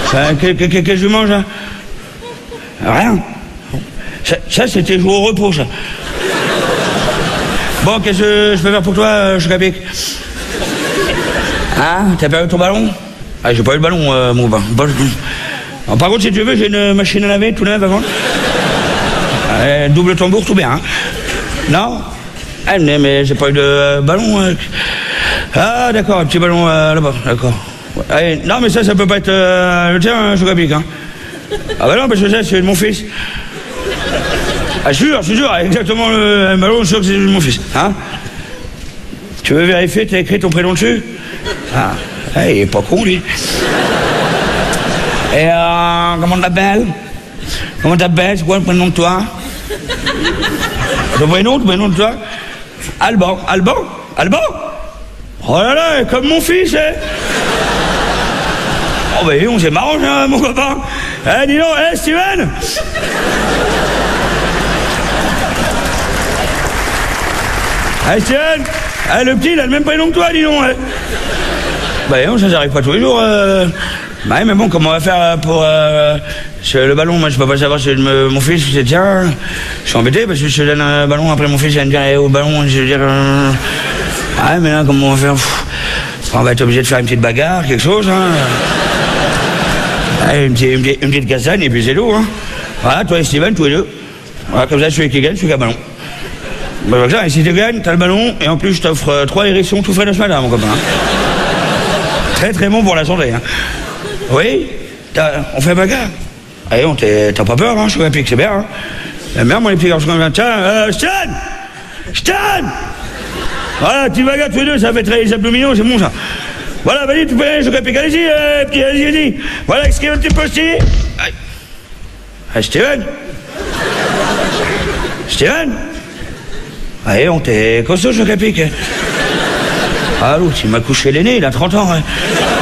Qu'est-ce que je mange, là? Rien. Ça c'était jour au repos, ça. Bon, qu'est-ce que je peux faire pour toi, Chocapic? Hein? T'as perdu ton ballon? Ah, j'ai pas eu le ballon, mon copain. Par contre, si tu veux, j'ai une machine à laver tout neuve avant. Double tambour, tout bien, hein? Non? Ah, mais j'ai pas eu de ballon. Ah, d'accord, un petit ballon là-bas, d'accord. Allez, non, mais ça peut pas être le tien, Chocapic, hein? Ah bah non, parce que ça, c'est de mon fils. Ah, je suis sûr, exactement le ballon, je suis sûr que c'est de mon fils, hein? Tu veux vérifier, t'as écrit ton prénom dessus? Ah, il est pas con, lui. Et comment t'appelles? Comment t'appelles? C'est quoi le prénom de toi? Ton prénom de toi? Alban. Oh là là, comme mon fils, hein? Oh bah on c'est marrant, hein, mon copain. Eh, dis donc, Steven! Steven! Le petit, il a le même prénom que toi, dis donc, hein. Bah non, ça j'arrive pas tous les jours. Bah mais bon, comment on va faire pour le ballon? Moi je peux pas savoir si mon fils c'est tiens. Je suis embêté parce que je te donne un ballon, après mon fils il va me dire au ballon, je vais dire ah mais là comment on va faire? On va être obligé de faire une petite bagarre, quelque chose, hein. Une petite castagne et puis c'est tout, hein. Voilà, toi et Steven, tous les deux. Voilà, comme ça celui qui gagne, celui qui a le ballon. Bah voilà, et si tu gagnes, t'as le ballon et en plus je t'offre 3 hérissons tout frais de ce matin, mon copain. Très très bon pour la santé, hein. Oui, on fait bagarre. Allez, t'as pas peur, hein, Chocapic, c'est bien, hein. Merde, moi les petits garçons comme ça. Tiens, Stan! Voilà, petite bagarre tous les deux, ça fait très les abdominaux, c'est bon ça. Voilà, vas-y, tu peux aller, Chocapic, allez-y, petit, allez-y. Voilà, qu'est-ce qu'il y a un petit peu aussi? Steven? Allez, on t'est costaud, Chocapic. Ah, l'autre, il m'a couché l'aîné, il a 30 ans, hein.